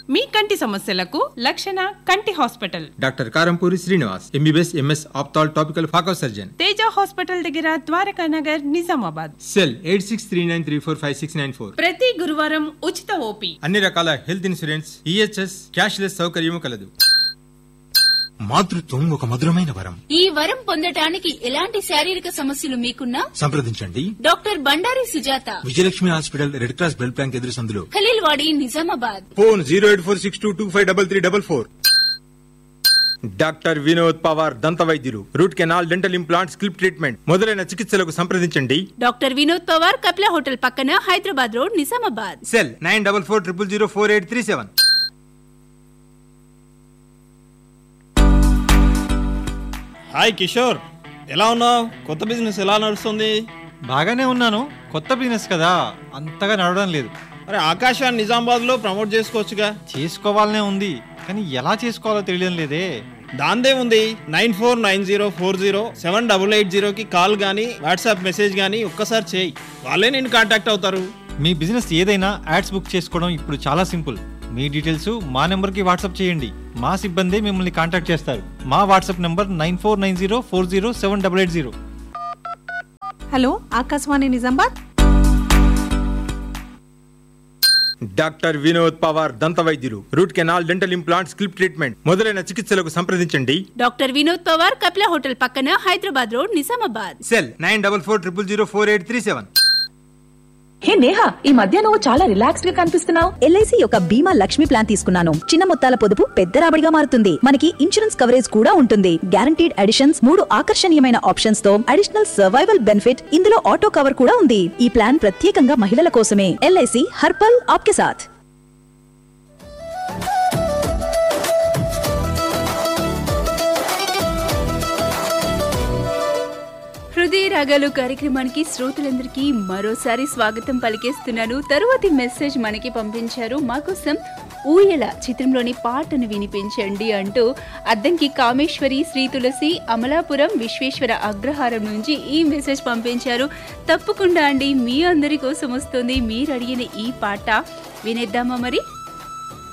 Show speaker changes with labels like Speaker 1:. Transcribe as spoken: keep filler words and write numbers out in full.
Speaker 1: మీ కంటి సమస్యలకు లక్షణ కంటి hospital.
Speaker 2: Doctor Karampuri Srinivas, MBBS MS ophthal topical phaco surgeon.
Speaker 1: Teja hospital దగ్గర Dwaraka Nagar Nizamabad.
Speaker 2: Cell eight six three nine three four five six nine four.
Speaker 1: ప్రతి గురువారం ఉచిత ఓపీ.
Speaker 2: అన్ని రకాల హెల్త్ ఇన్సూరెన్స్, ఈహెచ్ఎస్, క్యాష్లెస్ సౌకర్యం కలదు.
Speaker 3: మాతృత్వం ఒక మధురమైన వరం.
Speaker 4: ఈ వరం పొందటానికి ఎలాంటి శారీరక సమస్యలు మీకున్నా
Speaker 3: సంప్రదించండి
Speaker 4: doctor Bandari Sujatha,
Speaker 3: Vijayalakshmi hospital, red cross blood bank ఎదురు సందులో,
Speaker 4: Khaleelwadi, Nizamabad.
Speaker 3: Phone zero eight four six two two five double three double four.
Speaker 2: Doctor Vinod Pawar, దంత వైద్యులు, root canal, dental implant, స్కిల్ప్ treatment మొదలైన చికిత్సలకు సంప్రదించండి.
Speaker 4: డాక్టర్ వినోద్ పవార్, కపిల హోటల్ పక్కన, Hyderabad road, Nizamabad.
Speaker 2: Cell nine double four triple zero four eight three seven.
Speaker 5: Hi Kishore, ఎలా ఉన్నావు? కొత్త business ఎలా నడుస్తుంది?
Speaker 6: బాగానే ఉన్నాను. కొత్త బిజినెస్ కదా, అంతగా నడవడం లేదు.
Speaker 5: అరే ఆకాశాన్ని నిజామాబాద్ లో ప్రమోట్ చేసుకోవచ్చుగా.
Speaker 6: చేసుకోవాలనే ఉంది, కానీ ఎలా చేసుకోవాలో తెలియడం లేదే.
Speaker 5: దాందే ఉంది, nine four nine zero four zero seven double eight zero కి కాల్ గానీ వాట్సాప్ మెసేజ్ గానీ ఒక్కసారి చేయి, వాళ్ళే నేను కాంటాక్ట్ అవుతారు.
Speaker 6: మీ బిజినెస్ ఏదైనా యాడ్స్ బుక్ చేసుకోవడం ఇప్పుడు చాలా సింపుల్. మీ డీటెయిల్స్ మా నెంబర్ కి వాట్సాప్ చేయండి, మా సిబ్బంది మిమ్మల్ని కాంటాక్ట్ చేస్తారు. మా WhatsApp number nine four nine zero four zero seven double eight zero.
Speaker 7: Hello, Akashvani Nizamabad.
Speaker 2: Doctor Vinod Pawar, దంత వైద్యులు, root canal, dental implant, స్కిల్ప్ treatment మొదలైన చికిత్సలకు సంప్రదించండి.
Speaker 4: డాక్టర్ వినోద్ పవార్, కపిల హోటల్ పక్కన, Hyderabad road, Nizamabad.
Speaker 2: Cell nine double four triple zero four eight three seven.
Speaker 8: హే నేహా, ఈ మధ్య నువ్వు చాలా relaxed గా కనిపిస్తున్నావు.
Speaker 9: ఎల్ఐసి యొక్క బీమా లక్ష్మి ప్లాన్ తీసుకున్నాను. చిన్న మొత్తాల పొదుపు పెద్ద రాబడిగా మారుతుంది. మనకి ఇన్సూరెన్స్ కవరేజ్ కూడా ఉంటుంది. గ్యారంటీడ్ అడిషన్స్, మూడు ఆకర్షణీయమైన ఆప్షన్స్ తో అడిషనల్ సర్వైవల్ బెనిఫిట్. ఇందులో ఆటో కవర్ కూడా ఉంది. ఈ ప్లాన్ ప్రత్యేకంగా మహిళల కోసమే. ఎల్ఐసి హర్పల్ ఆప్కే సాథ్.
Speaker 4: హృదయ రాగాలు కార్యక్రమానికి శ్రోతలందరికీ మరోసారి స్వాగతం పలికేస్తున్నాను. తరువాతి మెసేజ్ మనకి పంపించారు. మా కోసం ఊయల చిత్రంలోని పాటను వినిపించండి అంటూ అద్దంకి కామేశ్వరి, శ్రీ తులసి, అమలాపురం, విశ్వేశ్వర అగ్రహారం నుంచి ఈ మెసేజ్ పంపించారు. తప్పకుండా అండి, మీ అందరి కోసం వస్తుంది మీరు అడిగిన ఈ పాట. వినేద్దామా మరి?